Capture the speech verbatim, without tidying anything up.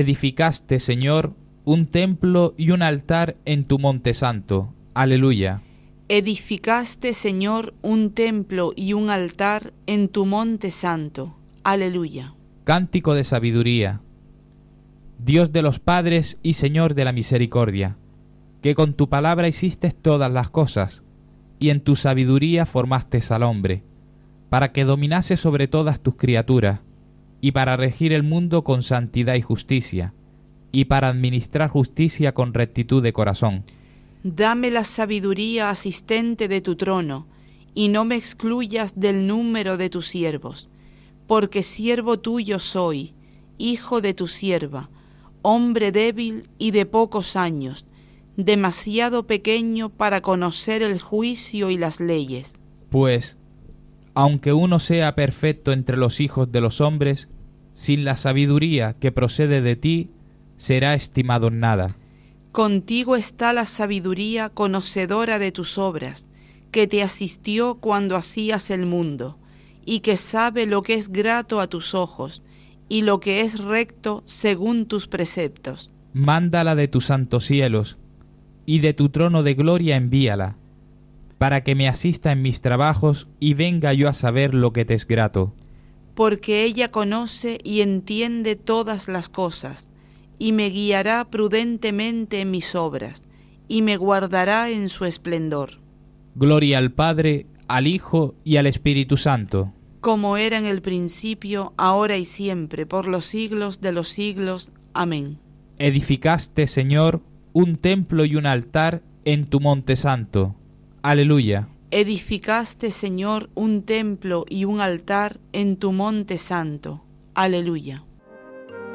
Edificaste, Señor, un templo y un altar en tu monte santo. Aleluya. Edificaste, Señor, un templo y un altar en tu monte santo. Aleluya. Cántico de sabiduría. Dios de los padres y Señor de la misericordia, que con tu palabra hiciste todas las cosas, y en tu sabiduría formaste al hombre, para que dominase sobre todas tus criaturas, y para regir el mundo con santidad y justicia, y para administrar justicia con rectitud de corazón. Dame la sabiduría asistente de tu trono, y no me excluyas del número de tus siervos, porque siervo tuyo soy, hijo de tu sierva, hombre débil y de pocos años, demasiado pequeño para conocer el juicio y las leyes. Pues, aunque uno sea perfecto entre los hijos de los hombres, sin la sabiduría que procede de ti, será estimado en nada. Contigo está la sabiduría conocedora de tus obras, que te asistió cuando hacías el mundo, y que sabe lo que es grato a tus ojos, y lo que es recto según tus preceptos. Mándala de tus santos cielos, y de tu trono de gloria envíala, para que me asista en mis trabajos y venga yo a saber lo que te es grato. Porque ella conoce y entiende todas las cosas, y me guiará prudentemente en mis obras, y me guardará en su esplendor. Gloria al Padre, al Hijo y al Espíritu Santo. Como era en el principio, ahora y siempre, por los siglos de los siglos. Amén. Edificaste, Señor, un templo y un altar en tu monte santo. Aleluya. Edificaste, Señor, un templo y un altar en tu monte santo. Aleluya.